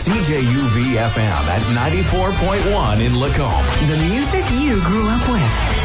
CJUV FM at 94.1 in Lacombe. The music you grew up with.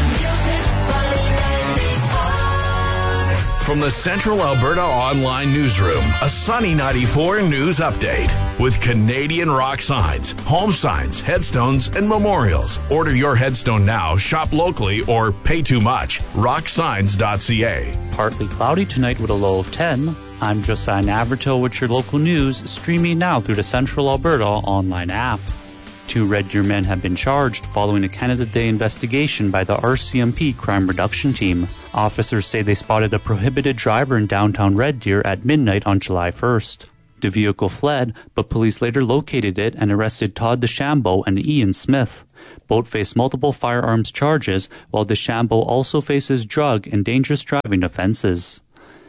From the Central Alberta Online Newsroom, a Sunny 94 news update with Canadian rock signs, home signs, headstones, and memorials. Order your headstone now, shop locally, or pay too much. Rocksigns.ca. Partly cloudy tonight with a low of 10. I'm Josiah Naverto with your local news, streaming now through the Central Alberta Online app. 2 Red Deer men have been charged following a Canada Day investigation by the RCMP Crime Reduction Team. Officers say they spotted a prohibited driver in downtown Red Deer at midnight on July 1st. The vehicle fled, but police later located it and arrested Todd DeChambeau and Ian Smith. Both face multiple firearms charges, while DeChambeau also faces drug and dangerous driving offenses.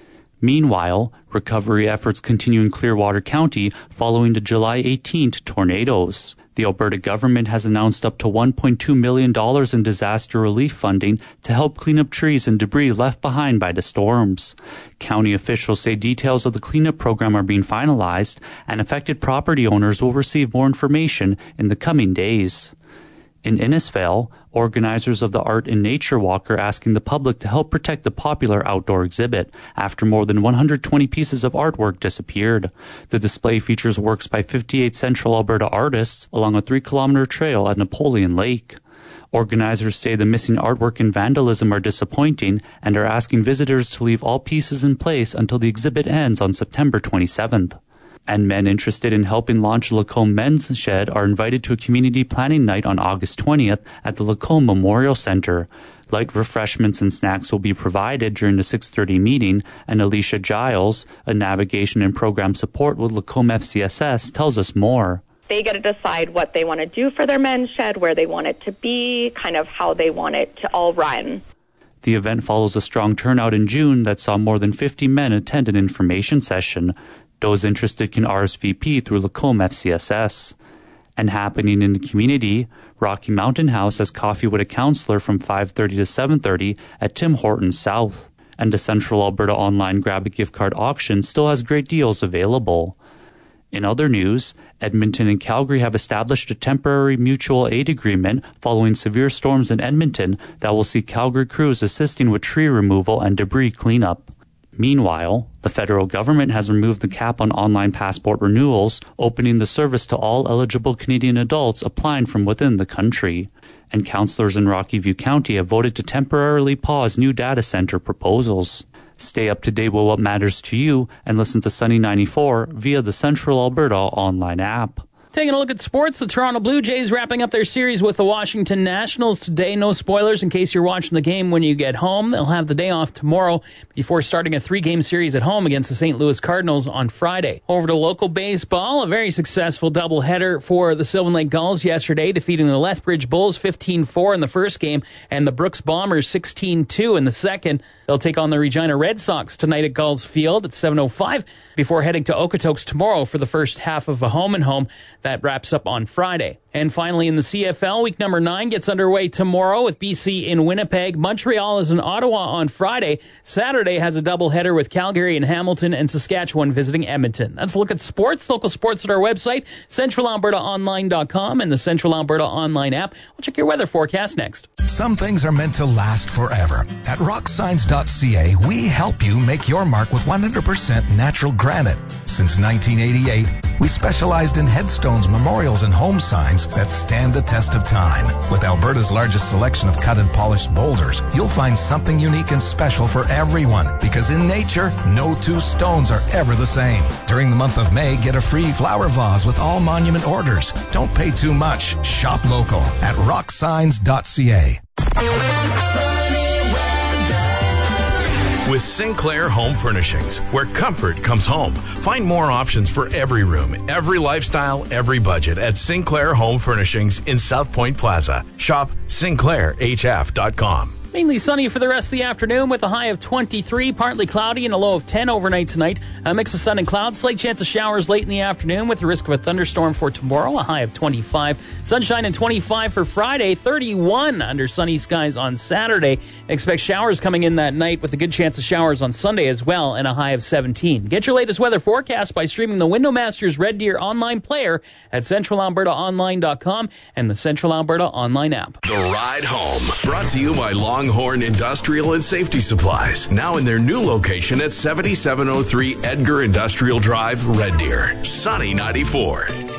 Meanwhile, recovery efforts continue in Clearwater County following the July 18th tornadoes. The Alberta government has announced up to $1.2 million in disaster relief funding to help clean up trees and debris left behind by the storms. County officials say details of the cleanup program are being finalized, and affected property owners will receive more information in the coming days. In Innisfail, organizers of the Art and Nature Walk are asking the public to help protect the popular outdoor exhibit after more than 120 pieces of artwork disappeared. The display features works by 58 Central Alberta artists along a 3-kilometer trail at Napoleon Lake. Organizers say the missing artwork and vandalism are disappointing and are asking visitors to leave all pieces in place until the exhibit ends on September 27th. And men interested in helping launch Lacombe Men's Shed are invited to a community planning night on August 20th at the Lacombe Memorial Centre. Light refreshments and snacks will be provided during the 6:30 meeting, and Alicia Giles, a navigation and program support with Lacombe FCSS, tells us more. They get to decide what they want to do for their men's shed, where they want it to be, kind of how they want it to all run. The event follows a strong turnout in June that saw more than 50 men attend an information session. Those interested can RSVP through Lacombe FCSS. And happening in the community, Rocky Mountain House has coffee with a counselor from 5:30 to 7:30 at Tim Hortons South. And the Central Alberta Online Grab a Gift Card auction still has great deals available. In other news, Edmonton and Calgary have established a temporary mutual aid agreement following severe storms in Edmonton that will see Calgary crews assisting with tree removal and debris cleanup. Meanwhile, the federal government has removed the cap on online passport renewals, opening the service to all eligible Canadian adults applying from within the country. And councillors in Rocky View County have voted to temporarily pause new data center proposals. Stay up to date with what matters to you and listen to Sunny 94 via the Central Alberta Online app. Taking a look at sports, the Toronto Blue Jays wrapping up their series with the Washington Nationals today. No spoilers in case you're watching the game when you get home. They'll have the day off tomorrow before starting a 3-game series at home against the St. Louis Cardinals on Friday. Over to local baseball, a very successful doubleheader for the Sylvan Lake Gulls yesterday, defeating the Lethbridge Bulls 15-4 in the first game and the Brooks Bombers 16-2 in the second. They'll take on the Regina Red Sox tonight at Gulls Field at 7:05 before heading to Okotoks tomorrow for the first half of a home-and-home. That wraps up on Friday. And finally, in the CFL, week number 9 gets underway tomorrow with BC in Winnipeg. Montreal is in Ottawa on Friday. Saturday has a doubleheader with Calgary and Hamilton, and Saskatchewan visiting Edmonton. That's a look at sports, local sports at our website, centralalbertaonline.com, and the Central Alberta Online app. We'll check your weather forecast next. Some things are meant to last forever. At rocksigns.ca, we help you make your mark with 100% natural granite. Since 1988, we specialized in headstones, memorials, and home signs that stand the test of time. With Alberta's largest selection of cut and polished boulders, you'll find something unique and special for everyone, because in nature, no two stones are ever the same. During the month of May, get a free flower vase with all monument orders. Don't pay too much. Shop local at rocksigns.ca. With Sinclair Home Furnishings, where comfort comes home. Find more options for every room, every lifestyle, every budget at Sinclair Home Furnishings in South Point Plaza. Shop sinclairhf.com. Mainly sunny for the rest of the afternoon with a high of 23, partly cloudy and a low of 10 overnight tonight. A mix of sun and clouds, slight chance of showers late in the afternoon with the risk of a thunderstorm for tomorrow, a high of 25. Sunshine and 25 for Friday, 31 under sunny skies on Saturday. Expect showers coming in that night with a good chance of showers on Sunday as well and a high of 17. Get your latest weather forecast by streaming the Window Masters Red Deer online player at centralalbertaonline.com and the Central Alberta online app. The Ride Home, brought to you by Longhorn Industrial and Safety Supplies, now in their new location at 7703 Edgar Industrial Drive, Red Deer. Sunny 94.